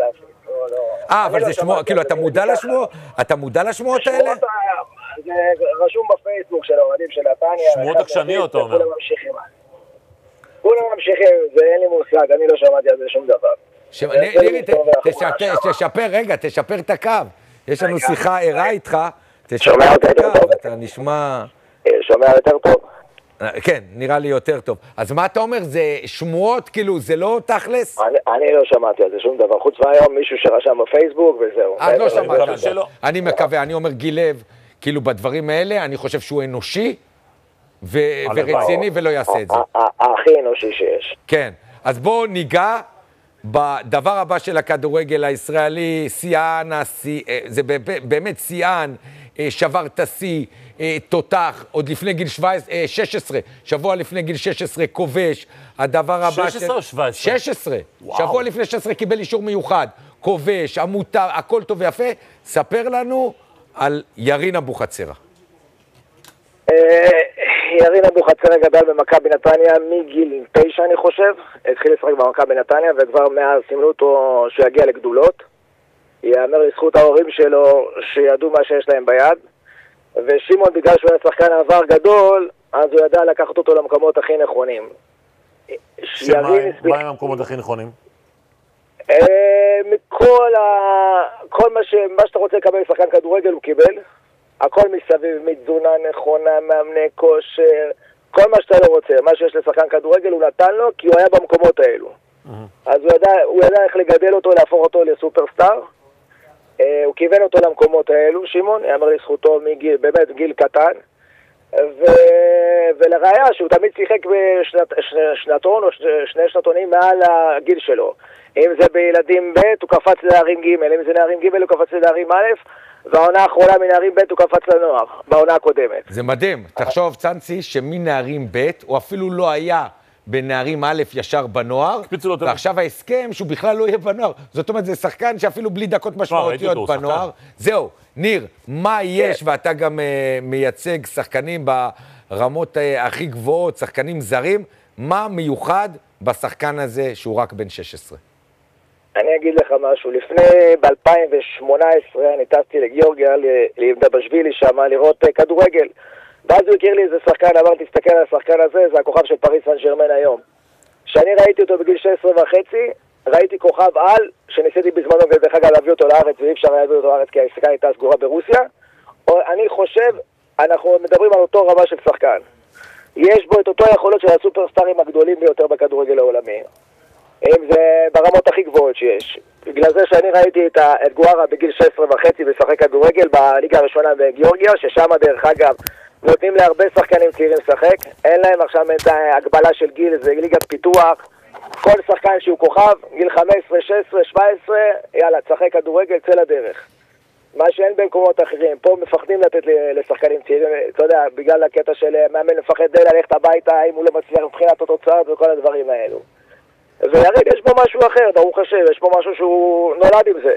אבל זה שמו, כאילו, אתה מודע לשמו? אתה מודע לשמועות האלה? זה רשום בפייסבוק של האוהדים של נתניה. שמועות עקשניות, אתה אומר. כולם ממשיכים, זה אין לי מושג, אני לא שמעתי על זה שום דבר. לירי, תשפר, רגע, תשפר את הקו. יש לנו שיחה ערה איתך, תשפר את הקו, אתה נשמע... שומע יותר טוב? כן, נראה לי יותר טוב. אז מה אתה אומר, זה שמועות, כאילו, זה לא תכלס? אני לא שמעתי על זה שום דבר, חוץ מהיום מישהו שרשם בפייסבוק וזהו. אז לא שמעתי על זה. אני מקווה, אני אומר גיל לב, כאילו בדברים האלה, אני חושב שהוא אנושי ורציני ולא יעשה את זה. הכי אנושי שיש. כן, אז בואו ניגע בדבר הבא של הכדורגל הישראלי, שיאן, זה באמת שיאן, שבר את השיא, תותח, עוד לפני גיל 16, שבוע לפני גיל 16, כובש, הדבר הבא... 16 או 17? 16, שבוע לפני 16 קיבל אישור מיוחד, כובש, עמותה, הכל טוב ויפה, ספר לנו על ירין אבוחצירא. ירין אבוחצירא גדל במכבי נתניה מגיל 9 אני חושב, התחיל לשחק במכבי נתניה וכבר מאז סימנו אותו שיגיע לגדולות. יאמר לזכות ההורים שלו שידעו מה שיש להם ביד, ושימון בגלל שהוא היה שחקן עבר גדול, אז הוא ידע לקחת אותו למקומות הכי נכונים. מה הם המקומות הכי נכונים? כל מה שאתה רוצה לקבל לשחקן כדורגל הוא קיבל, הכל מסביב, מתזונה נכונה, מאמני כושר, כל מה שאתה לא רוצה, מה שיש לשחקן כדורגל הוא נתן לו כי הוא היה במקומות האלו. אז הוא ידע איך לגדל אותו, להפוך אותו לסופרסטאר. הוא כיוון אותו למקומות האלו, שימון, יאמר לזכותו באמת גיל קטן, ולראיה שהוא תמיד שיחק בשנתון או שני שנתונים מעל הגיל שלו. אם זה בילדים ב' הוא קפץ לנערים ג', אם זה נערים ג' הוא קפץ לנערים א', והעונה האחרונה מנערים ב' הוא קפץ לנוער, בעונה הקודמת. זה מדהים, תחשוב צאנצי שמנערים ב' הוא אפילו לא היה בנערים א' ישר בנוער, ועכשיו ההסכם שהוא בכלל לא יהיה בנוער. זאת אומרת, זה שחקן שאפילו בלי דקות משמעותיות בנוער. זהו, ניר, מה יש, ואתה גם מייצג שחקנים ברמות הכי גבוהות, שחקנים זרים, מה מיוחד בשחקן הזה שהוא רק בן 16? אני אגיד לך משהו, לפני ב-2018 אני טסתי לגיאורגיה, לדבשווילי שם, לראות כדורגל. ואז הוא הכיר לי איזה שחקן, אמרתי, תסתכל על השחקן הזה, זה הכוכב של פריס סן ז'רמן היום. כשאני ראיתי אותו בגיל 16 וחצי, ראיתי כוכב על, שניסיתי בזמנו דרך אגב להביא אותו לארץ, ואי אפשר להביא אותו לארץ כי העסקה הייתה סגורה ברוסיה. אני חושב, אנחנו מדברים על אותו רמה של שחקן. יש בו את אותו יכולות של הסופרסטארים הגדולים ביותר בכדורגל העולמי. אם זה ברמות הכי גבוהות שיש. בגלל זה שאני ראיתי את גוארה בגיל 16 וחצי בשחק כדורגל בליגה הראשונה בגיאורגיה, ששם דרך אגב נותנים להרבה שחקנים צעירים לשחק, אין להם עכשיו את ההגבלה של גיל, זה ליגת פיתוח, כל שחקן שהוא כוכב, גיל 15, 16, 17, יאללה, תשחק כדורגל, צא לדרך. מה שאין במקומות אחרים, פה מפחדים לתת לשחקנים צעירים, אתה יודע, בגלל הקטע של מאמן מפחד ללכת הביתה, אם הוא לא מצליח מבחינת התוצאות וכל הדברים האלו. ויריד יש פה משהו אחר, ברוך השם, יש פה משהו שהוא נולד עם זה.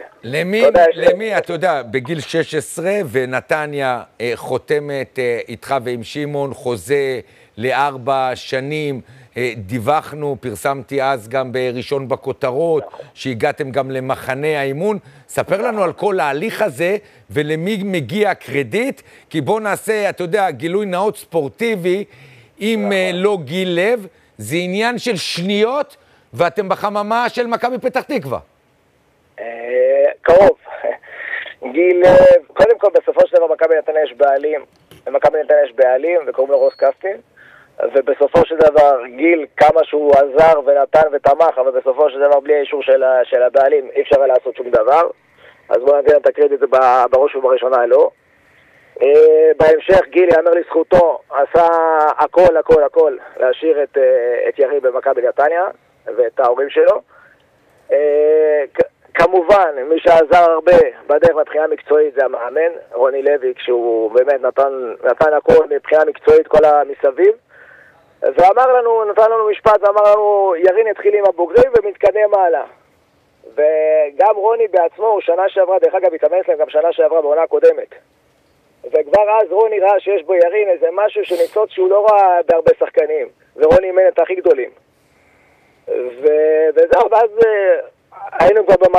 למי, אתה יודע, בגיל 16 ונתניה חותמת איתך ועם שימון חוזה ל4 שנים, דיווחנו, פרסמתי אז גם בראשון בכותרות, שהגעתם גם למחנה האימון. ספר לנו על כל ההליך הזה ולמי מגיע קרדיט, כי בוא נעשה, אתה יודע, גילוי נאות ספורטיבי, אם לא גיל לב, זה עניין של שניות, ואתם בחממה של מכבי פתח תקווה. קרוב. גיל, קודם כל בסופו של דבר מכבי נתניה יש בעלים, במכבי נתניה יש בעלים וקוראים לו רוס קסטין, ובסופו של דבר גיל כמה שהוא עזר ונתן ותמך, אבל בסופו של דבר בלי האישור של הבעלים אי אפשר לעשות שום דבר, אז בואו נתן את הקרדיט בראש ובראשונה לא. בהמשך גיל, יאמר לזכותו, עשה הכל להשאיר את יריב במכבי נתניה ואת ההורים שלו. כמובן, מי שעזר הרבה בדרך מבחינה מקצועית זה המאמן, רוני לוי, כשהוא באמת נתן הכל מבחינה מקצועית, כל המסביב. נתן לנו משפט ואמר לנו, ירין התחיל עם הבוגרים ומתקדם מעלה. וגם רוני בעצמו, הוא שנה שעברה, דרך אגב התאמץ להם גם שנה שעברה בעונה הקודמת. וכבר אז רוני ראה שיש בו ירין איזה משהו שניצוץ שהוא לא ראה בהרבה שחקנים, ורוני אימן את הכי גדולים. וזהו, ואז היינו כבר